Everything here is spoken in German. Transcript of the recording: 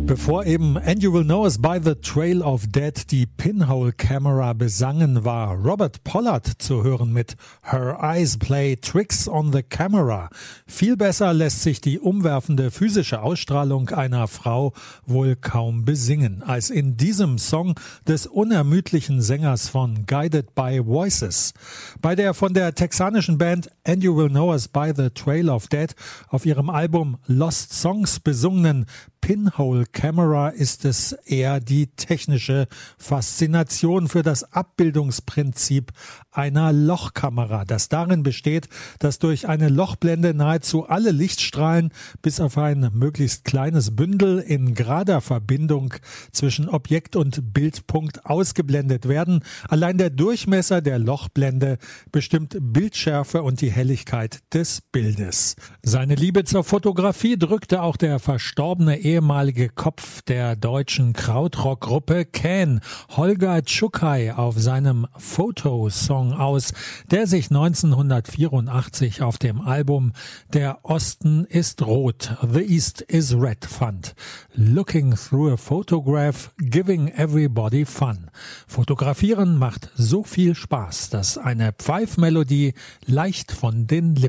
Bevor eben And You Will Know Us by the Trail of Dead die Pinhole Camera besangen, war Robert Pollard zu hören mit Her Eyes Play Tricks on the Camera. Viel besser lässt sich die umwerfende physische Ausstrahlung einer Frau wohl kaum besingen, als in diesem Song des unermüdlichen Sängers von Guided by Voices. Bei der von der texanischen Band And You Will Know Us by the Trail of Dead auf ihrem Album Lost Songs besungenen Pinhole Camera ist es eher die technische Faszination für das Abbildungsprinzip einer Lochkamera, das darin besteht, dass durch eine Lochblende nahezu alle Lichtstrahlen bis auf ein möglichst kleines Bündel in gerader Verbindung zwischen Objekt und Bildpunkt ausgeblendet werden. Allein der Durchmesser der Lochblende bestimmt Bildschärfe und die Helligkeit des Bildes. Seine Liebe zur Fotografie drückte auch der verstorbene ehemalige Kopf der deutschen Krautrock-Gruppe Can, Holger Czukay, auf seinem Photo-Song aus, der sich 1984 auf dem Album Der Osten ist rot, The East is red fand. Looking through a photograph, giving everybody fun. Fotografieren macht so viel Spaß, dass eine Pfeifmelodie leicht von den Lippen